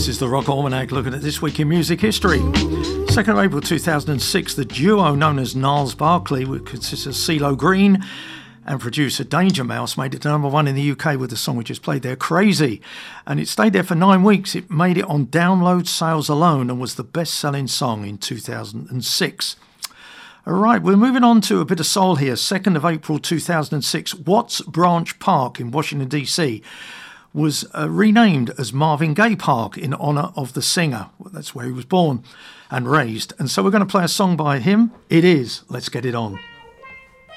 This is the Rock Almanac looking at this week in music history. 2nd of April 2006, the duo known as Gnarls Barkley, which consists of CeeLo Green and producer Danger Mouse, made it to number one in the UK with the song we just played there, Crazy. And it stayed there for 9 weeks. It made it on download sales alone and was the best-selling song in 2006. All right, we're moving on to a bit of soul here. 2nd of April 2006, Watts Branch Park in Washington, D.C. was renamed as Marvin Gaye Park in honour of the singer. That's where he was born and raised. And so we're going to play a song by him. It is Let's Get It On.